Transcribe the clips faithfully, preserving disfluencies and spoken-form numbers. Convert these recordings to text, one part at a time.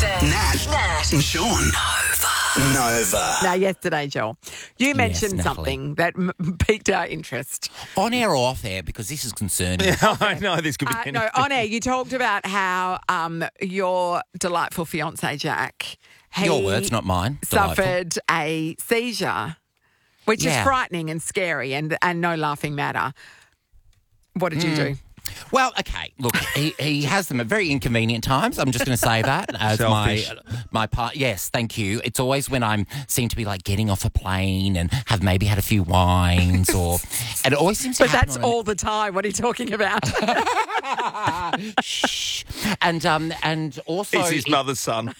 Nathan, Nat, Nat, and Sean. Nova. Nova. Now, yesterday, Joel, you mentioned Yes, something that m- piqued our interest. On air or off air, because this is concerning. Yeah, I know this could be Uh, anything. no, on air, you talked about how um, your delightful fiance, Jack, he Your words, not mine. Delightful. suffered a seizure, which Yeah. is frightening and scary and, and no laughing matter. What did you do? Well, okay. Look, he, he has them at very inconvenient times. I'm just going to say that as my Selfish. my part. Yes, thank you. It's always when I'm seem to be like getting off a plane and have maybe had a few wines, or and it always seems to But happen that's on- all the time. What are you talking about? Shh. And um and also He's his it- mother's son.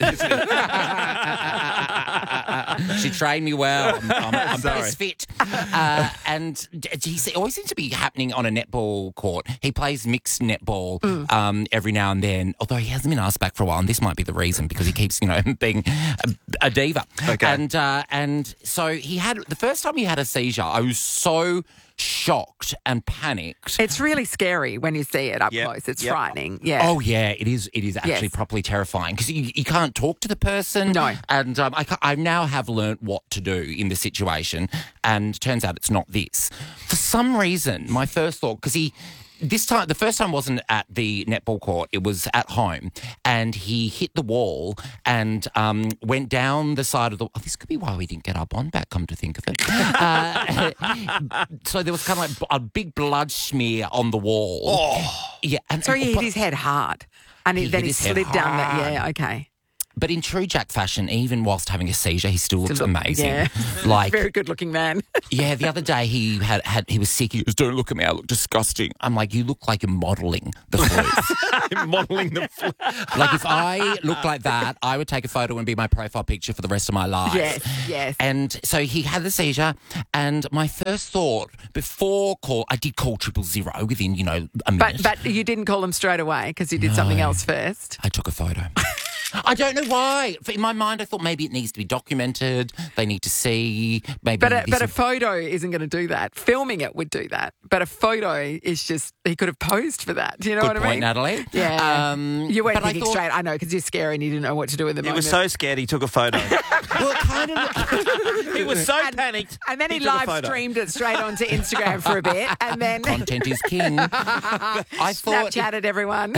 she trained me well. I'm, I'm, I'm Sorry. best fit. Uh, and d- he it always seems to be happening on a netball court. He plays mixed netball Mm. um, every now and then, although he hasn't been asked back for a while, and this might be the reason because he keeps, you know, being a, a diva. Okay. And, uh, and so he had, the first time he had a seizure, I was so shocked and panicked. It's really scary when you see it up Yep, close. It's yep. frightening. Yeah. Oh yeah, it is. It is actually Yes. properly terrifying because you, you can't talk to the person. No. and um, I, ca- I now have learnt what to do in this situation, and turns out it's not this. For some reason, my first thought, because he. This time, the first time wasn't at the netball court, it was at home, and he hit the wall and um, went down the side of the... Oh, this could be why we didn't get our bond back, come to think of it. Uh, so there was kind of like a big blood smear on the wall. Oh. Yeah, and, So he hit but- his head hard. And he, He then hit he his head slid down that. hard. Yeah, okay. But in true Jack fashion, even whilst having a seizure, he still looks look- amazing. yeah. Like, Very good looking man. yeah, the other day he had, had he was sick. He goes, "Don't look at me, I look disgusting." I'm like, "You look like you're modelling the flu." Modelling the flu. Like, if I looked like that, I would take a photo and be my profile picture for the rest of my life. Yes, yes. And so he had the seizure, and my first thought before call, I did call triple zero within, you know, a minute. But but you didn't call him straight away because you did something No. else first. I took a photo. I don't know why. In my mind, I thought maybe it needs to be documented. They need to see. Maybe. But a, this but a is- photo isn't going to do that. Filming it would do that. But a photo is just, he could have posed for that. Do you know Good what I point, mean? Natalie. Yeah. Um, you weren't but I thinking thought- straight. I know, because you're scary and you didn't know what to do in the He moment. was so scared he took a photo. Well, it kind of. he was so And- panicked. And then he, took a live photo. streamed it straight onto Instagram for a bit, and then Content is king. I thought it, Snapchatted everyone.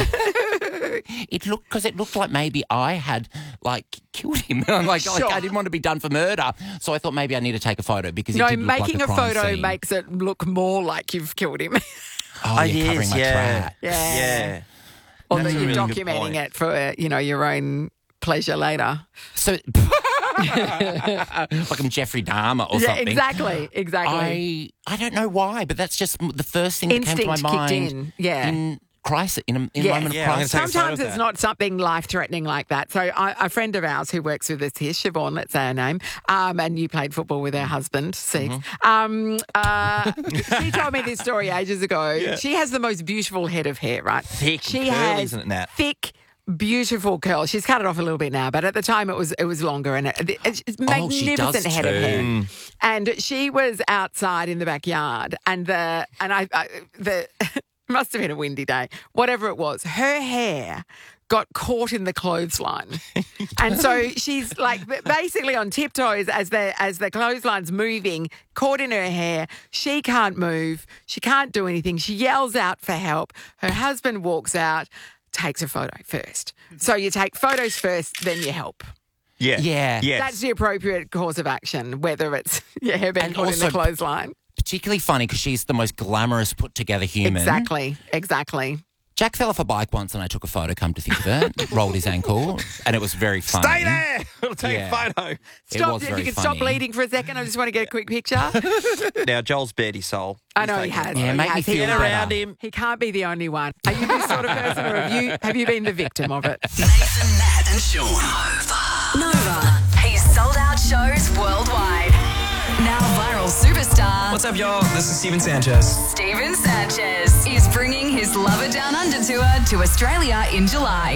it looked because it looked like maybe I had like killed him. I'm like, Sure. like I didn't want to be done for murder, so I thought maybe I need to take a photo because it no, did look like making a, a, crime photo scene. makes it look more like you've killed him, Oh, Oh, you're covering yes, my yeah. track. Yeah. Yeah. or that That's a you're really good documenting point. it for uh, you know your own pleasure later. So, like I'm Jeffrey Dahmer or yeah, something. exactly, exactly. I I don't know why, but that's just the first thing that came Instinct to my mind. kicked in, yeah. In crisis, in a, in Yes. a moment Yeah, of I'm gonna crisis. take a photo Sometimes of it's that. not something life-threatening like that. So I, a friend of ours who works with us here, Siobhan, let's say her name, um, and you played football with her husband, Six. Mm-hmm. Um, uh, she told me this story ages ago. She has the most beautiful head of hair, right? Thick she and curly, has isn't it, Nat? thick, beautiful curls. She's cut it off a little bit now, but at the time it was it was longer, and it, it's it's Oh, she magnificent does head of hair. too. And she was outside in the backyard, and the and I, I the must have been a windy day, whatever it was. Her hair got caught in the clothesline, and so she's like basically on tiptoes as the as the clothesline's moving, caught in her hair. She can't move. She can't do anything. She yells out for help. Her husband walks out, takes a photo first. So you take photos first, then you help. Yeah. Yeah. Yes. That's the appropriate course of action, whether it's your hair being And caught in the also- clothesline. Particularly funny because she's the most glamorous, put together human. Exactly, exactly. Jack fell off a bike once and I took a photo, come to think of it, rolled his ankle, and it was very funny. Stay there. We'll take Yeah. a photo. It Stop, was if very you can funny. stop bleeding for a second. I just want to get a quick picture. Now, Joel's bared his soul. I He's know he taking a has. photo. Yeah, he make me has. feel he, Get better. around him. he can't be the only one. Are you this sort of person, or have you have you been the victim of it? Nathan, Nat, and Sean. Nova. Nova. He's sold out shows worldwide. Now viral superstar What's up, y'all? This is Steven Sanchez. Steven Sanchez is bringing his Lover Down Under tour to Australia in July.